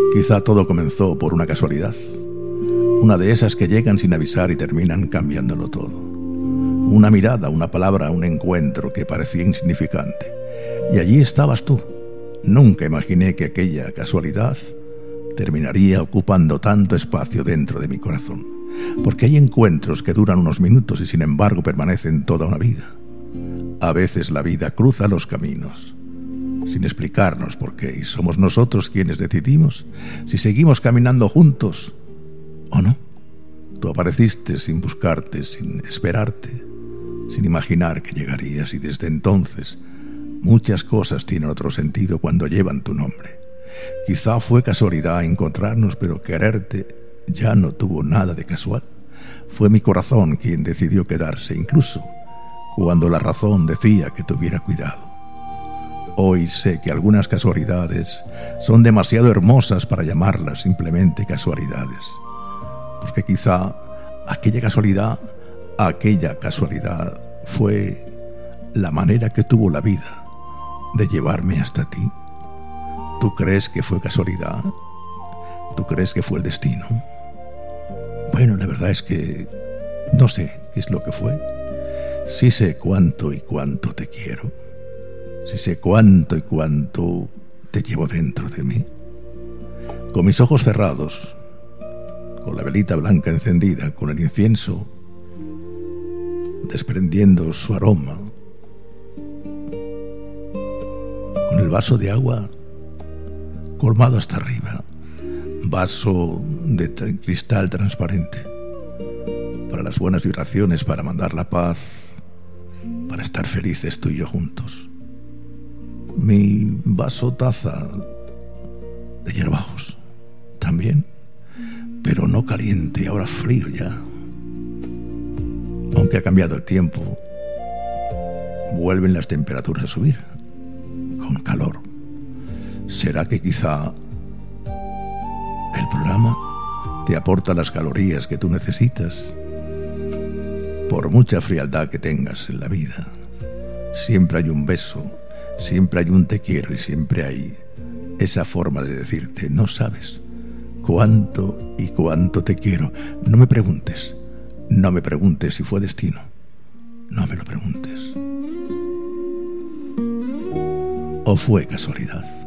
Quizá todo comenzó por una casualidad, una de esas que llegan sin avisar y terminan cambiándolo todo. Una mirada, una palabra, un encuentro que parecía insignificante. Y allí estabas tú. Nunca imaginé que aquella casualidad terminaría ocupando tanto espacio dentro de mi corazón. Porque hay encuentros que duran unos minutos y sin embargo permanecen toda una vida. A veces la vida cruza los caminos sin explicarnos por qué, y somos nosotros quienes decidimos si seguimos caminando juntos o no. Tú apareciste sin buscarte, sin esperarte, sin imaginar que llegarías, y desde entonces muchas cosas tienen otro sentido cuando llevan tu nombre. Quizá fue casualidad encontrarnos, pero quererte ya no tuvo nada de casual. Fue mi corazón quien decidió quedarse, incluso cuando la razón decía que tuviera cuidado. Hoy sé que algunas casualidades son demasiado hermosas para llamarlas simplemente casualidades, porque quizá aquella casualidad fue la manera que tuvo la vida de llevarme hasta ti. ¿Tú crees que fue casualidad? ¿Tú crees que fue el destino? Bueno, la verdad es que no sé qué es lo que fue. Sí sé cuánto y cuánto te quiero. Sí sé cuánto y cuánto te llevo dentro de mí. Con mis ojos cerrados, con la velita blanca encendida, con el incienso desprendiendo su aroma, con el vaso de agua colmado hasta arriba, vaso de cristal transparente, para las buenas vibraciones, para mandar la paz, para estar felices tú y yo juntos. Mi vaso taza de hierbajos también, pero no caliente, ahora frío ya. Aunque ha cambiado el tiempo, vuelven las temperaturas a subir, con calor. ¿Será que quizá el programa te aporta las calorías que tú necesitas? Por mucha frialdad que tengas en la vida, siempre hay un beso, siempre hay un te quiero, y siempre hay esa forma de decirte: no sabes cuánto y cuánto te quiero. No me preguntes si fue destino. No me lo preguntes. ¿O fue casualidad?